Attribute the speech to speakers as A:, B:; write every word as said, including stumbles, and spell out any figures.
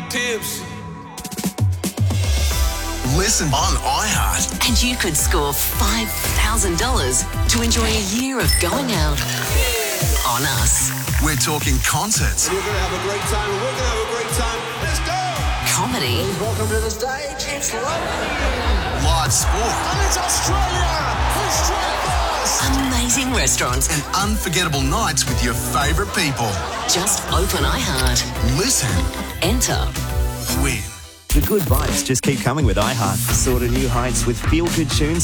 A: tips.
B: Listen on iHeart.
C: And you could score five thousand dollars to enjoy a year of going out on us.
B: We're talking concerts,
D: You're going to have a great time, and we're going to have a great time. Let's go!
C: Comedy.
D: Welcome to the stage. It's lovely.
B: live sport,
D: And it's Australia. History first.
C: Amazing restaurants.
B: and unforgettable nights with your favourite people.
C: Just open iHeart.
B: Listen,
C: Enter.
B: win.
E: The good vibes just keep coming with iHeart. Soar to new heights with feel-good tunes